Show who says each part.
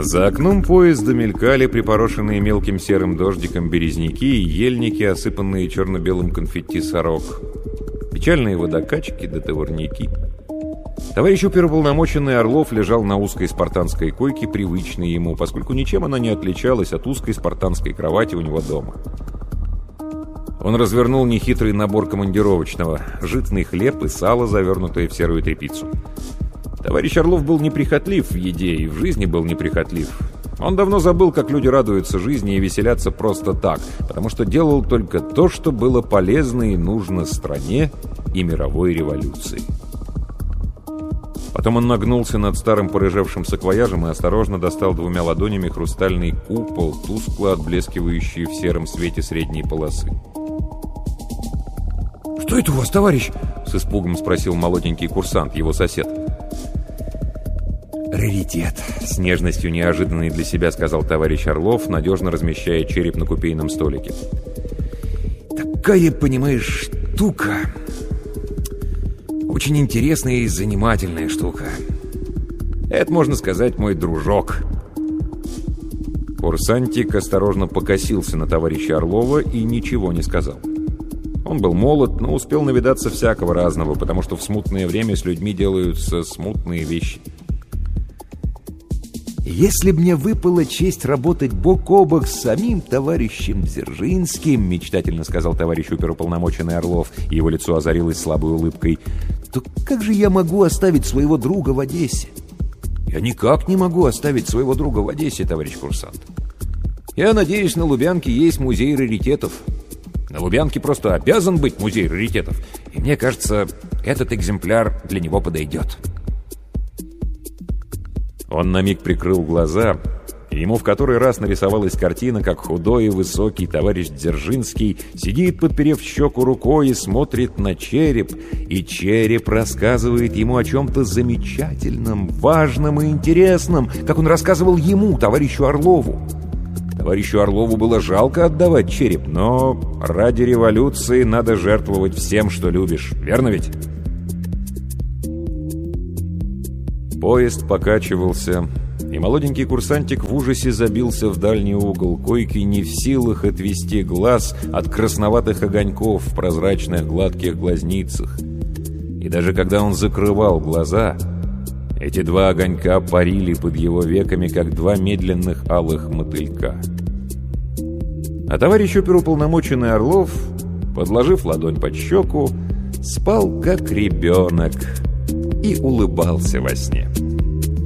Speaker 1: За окном поезда мелькали припорошенные мелким серым дождиком березняки и ельники, осыпанные черно-белым конфетти сорок. Печальные водокачки да товарняки. Товарищ оперуполномоченный Орлов лежал на узкой спартанской койке, привычной ему, поскольку ничем она не отличалась от узкой спартанской кровати у него дома. Он развернул нехитрый набор командировочного: житный хлеб и сало, завернутое в серую тряпицу. Товарищ Орлов был неприхотлив в еде и в жизни был неприхотлив. Он давно забыл, как люди радуются жизни и веселятся просто так, потому что делал только то, что было полезно и нужно стране и мировой революции. Потом он нагнулся над старым порыжевшим саквояжем и осторожно достал двумя ладонями хрустальный купол, тускло отблескивающий в сером свете средней полосы. «Что это у вас, товарищ?» — с испугом спросил молоденький курсант, его сосед. «Раритет», — с нежностью неожиданной для себя сказал товарищ Орлов, надежно размещая череп на купейном столике. «Такая, понимаешь, штука. Очень интересная и занимательная штука. Это, можно сказать, мой дружок». Курсантик осторожно покосился на товарища Орлова и ничего не сказал. Он был молод, но успел навидаться всякого разного, потому что в смутное время с людьми делаются смутные вещи. «Если б мне выпала честь работать бок о бок с самим товарищем Дзержинским, — мечтательно сказал товарищ оперуполномоченный Орлов, и его лицо озарилось слабой улыбкой, — то как же я могу оставить своего друга в Одессе? Я никак не могу оставить своего друга в Одессе, товарищ курсант. Я надеюсь, на Лубянке есть музей раритетов. На Лубянке просто обязан быть музей раритетов, и мне кажется, этот экземпляр для него подойдет». Он на миг прикрыл глаза, и ему в который раз нарисовалась картина, как худой и высокий товарищ Дзержинский сидит, подперев щеку рукой, и смотрит на череп, и череп рассказывает ему о чем-то замечательном, важном и интересном, как он рассказывал ему, товарищу Орлову. Товарищу Орлову было жалко отдавать череп, но ради революции надо жертвовать всем, что любишь. Верно ведь? Поезд покачивался, и молоденький курсантик в ужасе забился в дальний угол койки, не в силах отвести глаз от красноватых огоньков в прозрачных гладких глазницах. И даже когда он закрывал глаза, эти два огонька парили под его веками, как два медленных алых мотылька. А товарищ оперуполномоченный Орлов, подложив ладонь под щеку, спал как ребенок и улыбался во сне.